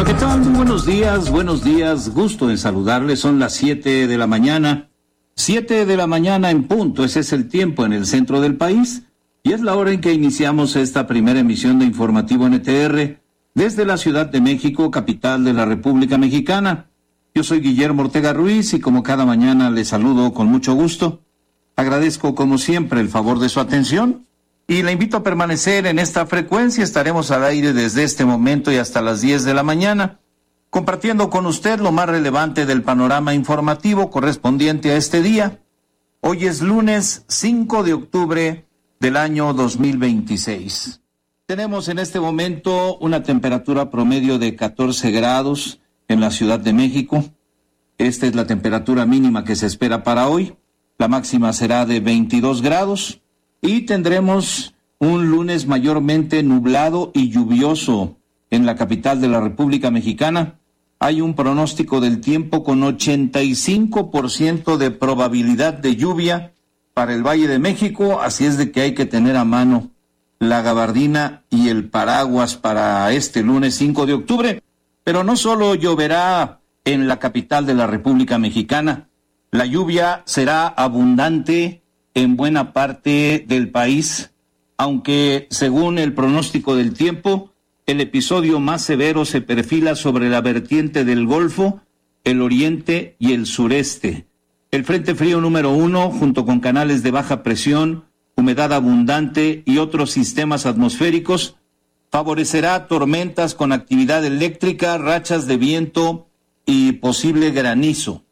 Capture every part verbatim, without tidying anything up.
Hola, ¿qué tal? Muy buenos días, buenos días, gusto en saludarles. Son las siete de la mañana, siete de la mañana en punto, ese es el tiempo en el centro del país y es la hora en que iniciamos esta primera emisión de Informativo N T R desde la Ciudad de México, capital de la República Mexicana. Yo soy Guillermo Ortega Ruiz y como cada mañana les saludo con mucho gusto. Agradezco como siempre el favor de su atención y la invito a permanecer en esta frecuencia. Estaremos al aire desde este momento y hasta las diez de la mañana, compartiendo con usted lo más relevante del panorama informativo correspondiente a este día. Hoy es lunes cinco de octubre del año dos mil veintiséis. Tenemos en este momento una temperatura promedio de catorce grados en la Ciudad de México. Esta es la temperatura mínima que se espera para hoy. La máxima será de veintidós grados. Y tendremos un lunes mayormente nublado y lluvioso en la capital de la República Mexicana. Hay un pronóstico del tiempo con ochenta y cinco por ciento de probabilidad de lluvia para el Valle de México, así es de que hay que tener a mano la gabardina y el paraguas para este lunes cinco de octubre. Pero no solo lloverá en la capital de la República Mexicana, la lluvia será abundante en buena parte del país, aunque según el pronóstico del tiempo, el episodio más severo se perfila sobre la vertiente del Golfo, el oriente y el sureste. El Frente Frío número uno, junto con canales de baja presión, humedad abundante y otros sistemas atmosféricos, favorecerá tormentas con actividad eléctrica, rachas de viento y posible granizo.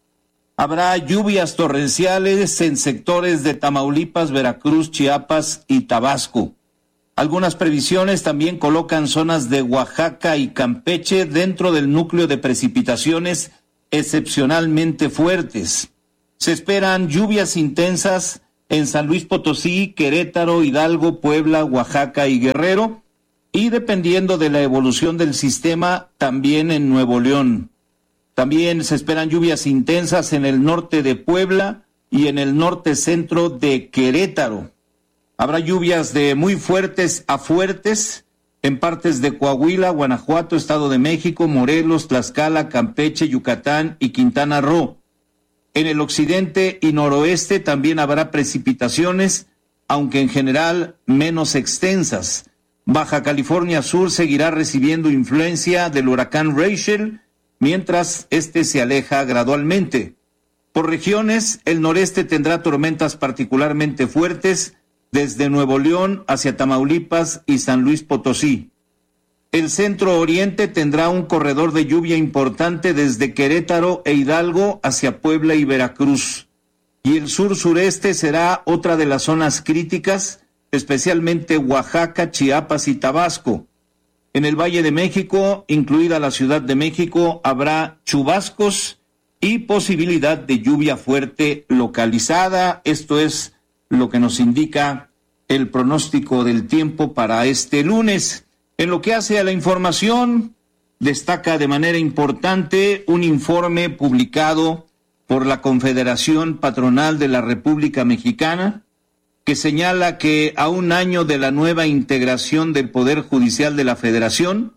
Habrá lluvias torrenciales en sectores de Tamaulipas, Veracruz, Chiapas y Tabasco. Algunas previsiones también colocan zonas de Oaxaca y Campeche dentro del núcleo de precipitaciones excepcionalmente fuertes. Se esperan lluvias intensas en San Luis Potosí, Querétaro, Hidalgo, Puebla, Oaxaca y Guerrero, y dependiendo de la evolución del sistema, también en Nuevo León. También se esperan lluvias intensas en el norte de Puebla y en el norte centro de Querétaro. Habrá lluvias de muy fuertes a fuertes en partes de Coahuila, Guanajuato, Estado de México, Morelos, Tlaxcala, Campeche, Yucatán y Quintana Roo. En el occidente y noroeste también habrá precipitaciones, aunque en general menos extensas. Baja California Sur seguirá recibiendo influencia del huracán Rachel, mientras este se aleja gradualmente. Por regiones, el noreste tendrá tormentas particularmente fuertes desde Nuevo León hacia Tamaulipas y San Luis Potosí. El centro oriente tendrá un corredor de lluvia importante desde Querétaro e Hidalgo hacia Puebla y Veracruz. Y el sur sureste será otra de las zonas críticas, especialmente Oaxaca, Chiapas y Tabasco. En el Valle de México, incluida la Ciudad de México, habrá chubascos y posibilidad de lluvia fuerte localizada. Esto es lo que nos indica el pronóstico del tiempo para este lunes. En lo que hace a la información, destaca de manera importante un informe publicado por la Confederación Patronal de la República Mexicana, que señala que a un año de la nueva integración del Poder Judicial de la Federación,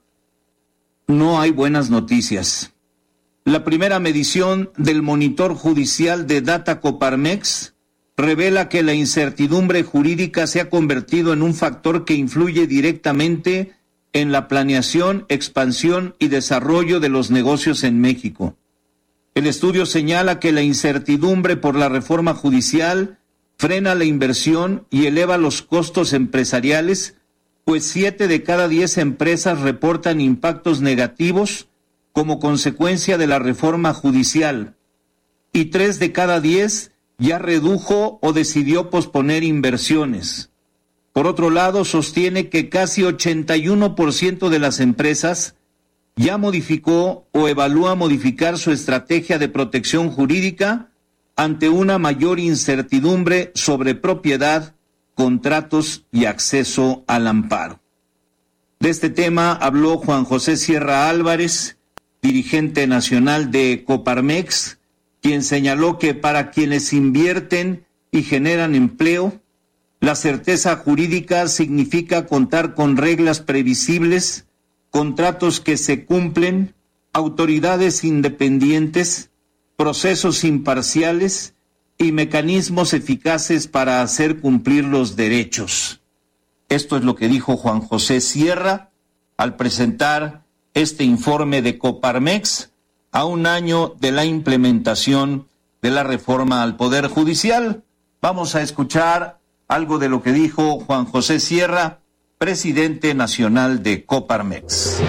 no hay buenas noticias. La primera medición del monitor judicial de Data Coparmex revela que la incertidumbre jurídica se ha convertido en un factor que influye directamente en la planeación, expansión y desarrollo de los negocios en México. El estudio señala que la incertidumbre por la reforma judicial frena la inversión y eleva los costos empresariales, pues siete de cada diez empresas reportan impactos negativos como consecuencia de la reforma judicial, y tres de cada diez ya redujo o decidió posponer inversiones. Por otro lado, sostiene que casi ochenta y uno por ciento de las empresas ya modificó o evalúa modificar su estrategia de protección jurídica ante una mayor incertidumbre sobre propiedad, contratos y acceso al amparo. De este tema habló Juan José Sierra Álvarez, dirigente nacional de Coparmex, quien señaló que para quienes invierten y generan empleo, la certeza jurídica significa contar con reglas previsibles, contratos que se cumplen, autoridades independientes, procesos imparciales y mecanismos eficaces para hacer cumplir los derechos. Esto es lo que dijo Juan José Sierra al presentar este informe de Coparmex a un año de la implementación de la reforma al Poder Judicial. Vamos a escuchar algo de lo que dijo Juan José Sierra, presidente nacional de Coparmex.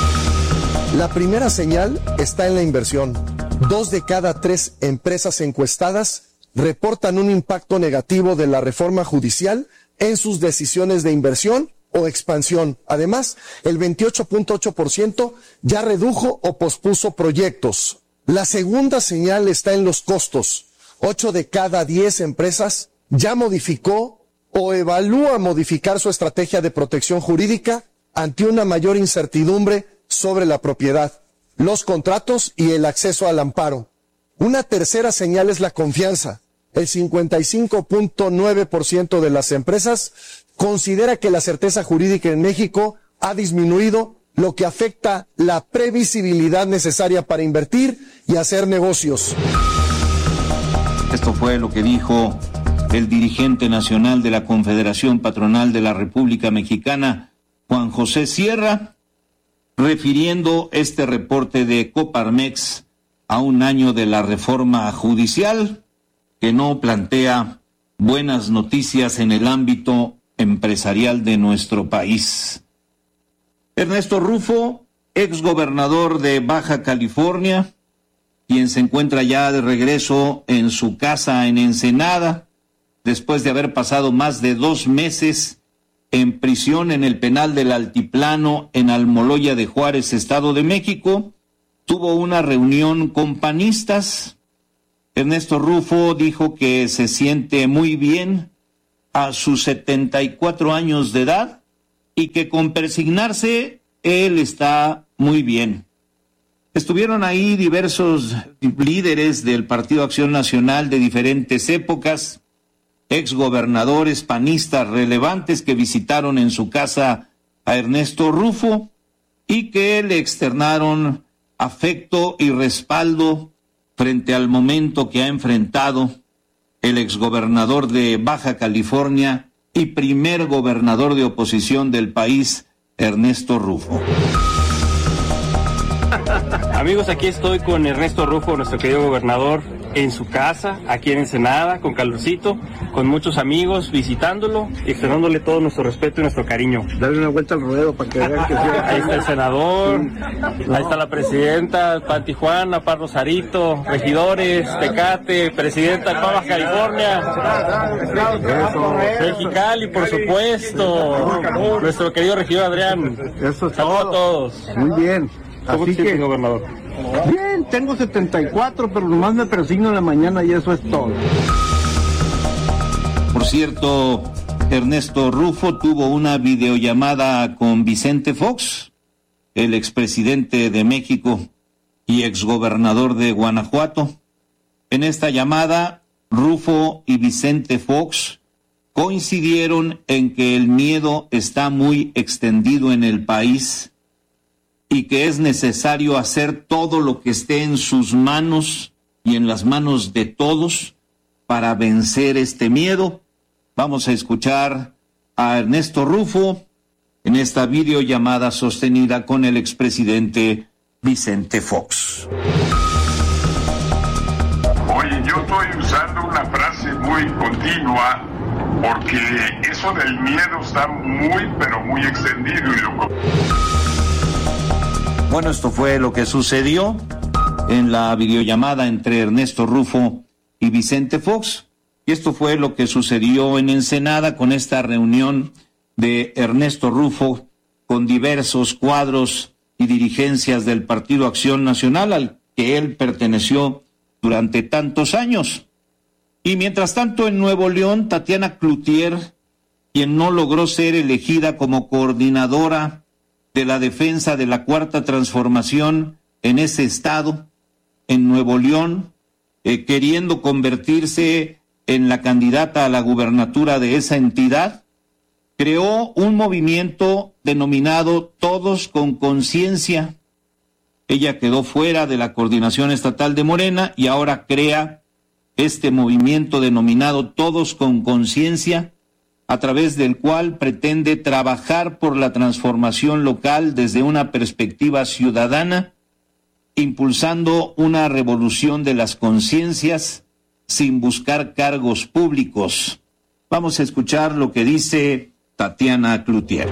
La primera señal está en la inversión. Dos de cada tres empresas encuestadas reportan un impacto negativo de la reforma judicial en sus decisiones de inversión o expansión. Además, el veintiocho punto ocho por ciento ya redujo o pospuso proyectos. La segunda señal está en los costos. Ocho de cada diez empresas ya modificó o evalúa modificar su estrategia de protección jurídica ante una mayor incertidumbre sobre la propiedad, los contratos y el acceso al amparo. Una tercera señal es la confianza. El cincuenta y cinco punto nueve por ciento de las empresas considera que la certeza jurídica en México ha disminuido, lo que afecta la previsibilidad necesaria para invertir y hacer negocios. Esto fue lo que dijo el dirigente nacional de la Confederación Patronal de la República Mexicana, Juan José Sierra, refiriendo este reporte de Coparmex a un año de la reforma judicial, que no plantea buenas noticias en el ámbito empresarial de nuestro país. Ernesto Rufo, exgobernador de Baja California, quien se encuentra ya de regreso en su casa en Ensenada, después de haber pasado más de dos meses en prisión en el penal del Altiplano en Almoloya de Juárez, Estado de México, tuvo una reunión con panistas. Ernesto Rufo dijo que se siente muy bien a sus setenta y cuatro años de edad y que con persignarse él está muy bien. Estuvieron ahí diversos líderes del Partido Acción Nacional de diferentes épocas, exgobernadores panistas relevantes que visitaron en su casa a Ernesto Rufo y que le externaron afecto y respaldo frente al momento que ha enfrentado el exgobernador de Baja California y primer gobernador de oposición del país, Ernesto Rufo. Amigos, aquí estoy con Ernesto Rufo, nuestro querido gobernador, en su casa, aquí en Ensenada, con calorcito, con muchos amigos, visitándolo y externándole todo nuestro respeto y nuestro cariño. Dale una vuelta al rodeo para que vean que sí. Ahí está el senador, ahí está la presidenta, Pan Tijuana, Pan Rosarito, regidores, Tecate, presidenta de Baja California, Mexicali, por supuesto, nuestro querido regidor Adrián. Eso es Saludos todo. a todos. Muy bien. ¿Cómo Así te sientes, que, gobernador? bien, tengo setenta y cuatro, pero nomás me persigno en la mañana y eso es todo. Por cierto, Ernesto Rufo tuvo una videollamada con Vicente Fox, el expresidente de México y exgobernador de Guanajuato. En esta llamada, Rufo y Vicente Fox coincidieron en que el miedo está muy extendido en el país y que es necesario hacer todo lo que esté en sus manos y en las manos de todos para vencer este miedo. Vamos a escuchar a Ernesto Rufo en esta videollamada sostenida con el expresidente Vicente Fox. Oye, yo estoy usando una frase muy continua porque eso del miedo está muy, pero muy extendido y lo... Bueno, esto fue lo que sucedió en la videollamada entre Ernesto Rufo y Vicente Fox. Y esto fue lo que sucedió en Ensenada con esta reunión de Ernesto Rufo con diversos cuadros y dirigencias del Partido Acción Nacional al que él perteneció durante tantos años. Y mientras tanto en Nuevo León, Tatiana Cloutier, quien no logró ser elegida como coordinadora de la defensa de la Cuarta Transformación en ese estado, en Nuevo León, eh, queriendo convertirse en la candidata a la gubernatura de esa entidad, creó un movimiento denominado Todos con Conciencia. Ella quedó fuera de la coordinación estatal de Morena y ahora crea este movimiento denominado Todos con Conciencia, a través del cual pretende trabajar por la transformación local desde una perspectiva ciudadana, impulsando una revolución de las conciencias sin buscar cargos públicos. Vamos a escuchar lo que dice Tatiana Cloutier.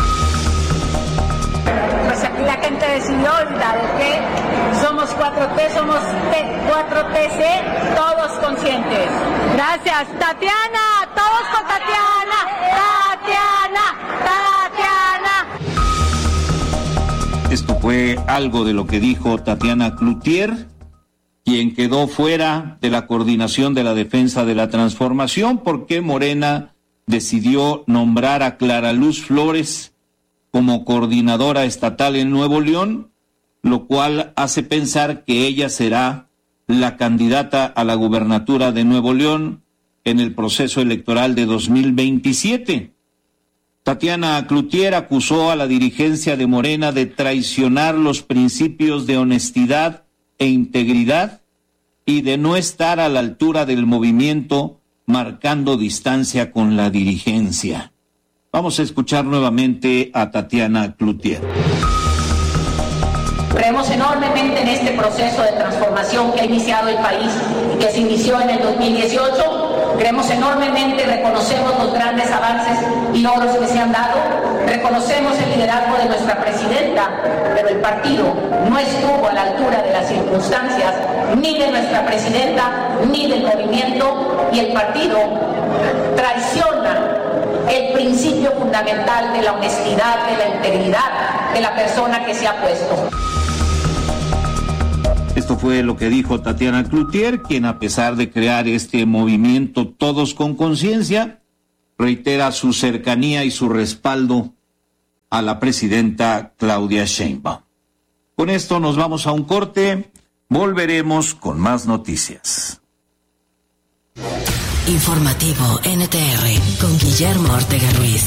Pues aquí la gente decidió ahorita de que somos cuatro T, somos cuatro T C, todos conscientes. Gracias, Tatiana, todos con Tatiana, Tatiana, Tatiana. Esto fue algo de lo que dijo Tatiana Cloutier, quien quedó fuera de la coordinación de la defensa de la transformación porque Morena decidió nombrar a Clara Luz Flores como coordinadora estatal en Nuevo León, lo cual hace pensar que ella será la candidata a la gubernatura de Nuevo León en el proceso electoral de dos mil veintisiete. Tatiana Cloutier acusó a la dirigencia de Morena de traicionar los principios de honestidad e integridad y de no estar a la altura del movimiento, marcando distancia con la dirigencia. Vamos a escuchar nuevamente a Tatiana Cloutier. Creemos enormemente en este proceso de transformación que ha iniciado el país y que se inició en el dos mil dieciocho. Creemos enormemente, reconocemos los grandes avances y logros que se han dado, reconocemos el liderazgo de nuestra presidenta, pero el partido no estuvo a la altura de las circunstancias, ni de nuestra presidenta, ni del movimiento, y el partido traiciona el principio fundamental de la honestidad, de la integridad de la persona que se ha puesto. Esto fue lo que dijo Tatiana Cloutier, quien a pesar de crear este movimiento Todos con Conciencia, reitera su cercanía y su respaldo a la presidenta Claudia Sheinbaum. Con esto nos vamos a un corte, volveremos con más noticias. Informativo N T R con Guillermo Ortega Ruiz.